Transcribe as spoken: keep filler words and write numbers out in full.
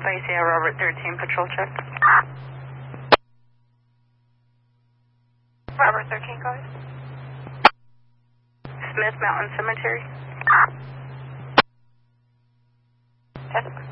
Spicy, yeah, Robert thirteen, patrol check. Robert thirteen, go ahead. Smith Mountain Cemetery. Test.